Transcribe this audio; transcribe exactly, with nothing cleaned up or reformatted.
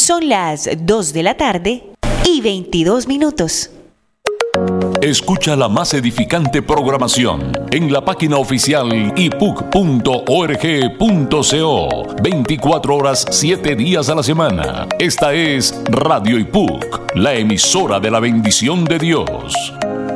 Son las dos de la tarde y veintidós minutos. Escucha la más edificante programación en la página oficial i p u c punto org punto co. veinticuatro horas, siete días a la semana. Esta es Radio I P U C, la emisora de la bendición de Dios.